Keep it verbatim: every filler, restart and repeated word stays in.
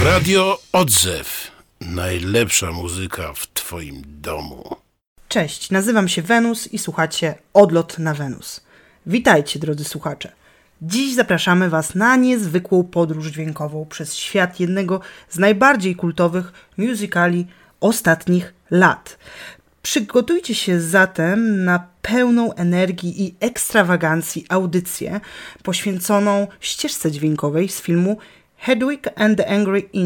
Radio Odzew. Najlepsza muzyka w twoim domu. Cześć, nazywam się Wenus i słuchacie Odlot na Wenus. Witajcie, drodzy słuchacze. Dziś zapraszamy Was na niezwykłą podróż dźwiękową przez świat jednego z najbardziej kultowych musicali ostatnich lat. Przygotujcie się zatem na pełną energii i ekstrawagancji audycję poświęconą ścieżce dźwiękowej z filmu Hedwig and the Angry Inch